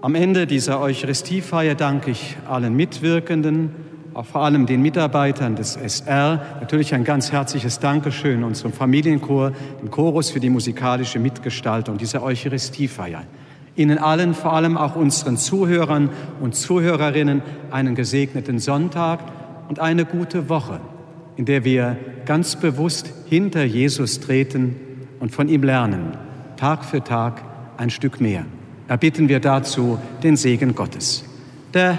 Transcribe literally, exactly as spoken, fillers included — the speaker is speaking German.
Am Ende dieser Eucharistiefeier danke ich allen Mitwirkenden, auch vor allem den Mitarbeitern des S R. Natürlich ein ganz herzliches Dankeschön unserem Familienchor, dem Chorus für die musikalische Mitgestaltung dieser Eucharistiefeier. Ihnen allen, vor allem auch unseren Zuhörern und Zuhörerinnen, einen gesegneten Sonntag und eine gute Woche, in der wir ganz bewusst hinter Jesus treten und von ihm lernen, Tag für Tag ein Stück mehr. Erbitten wir dazu den Segen Gottes. Der